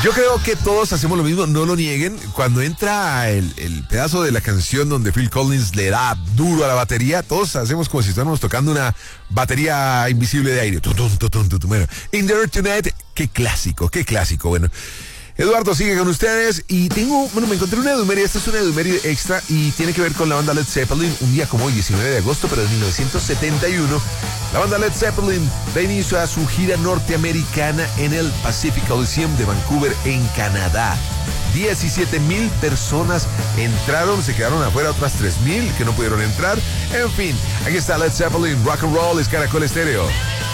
Yo creo que todos hacemos lo mismo, no lo nieguen. Cuando entra el pedazo de la canción donde Phil Collins le da duro a la batería, todos hacemos como si estuviéramos tocando una batería invisible de aire. Bueno, In the Air Tonight, qué clásico. Bueno, Eduardo sigue con ustedes y me encontré una edumeria. Esta es una edumeria extra y tiene que ver con la banda Led Zeppelin. Un día como hoy, 19 de agosto, pero de 1971, la banda Led Zeppelin da inicio a su gira norteamericana en el Pacific Coliseum de Vancouver, en Canadá. 17,000 personas entraron, se quedaron afuera otras 3,000 que no pudieron entrar. En fin, aquí está Led Zeppelin, Rock and Roll, es Caracol Estéreo.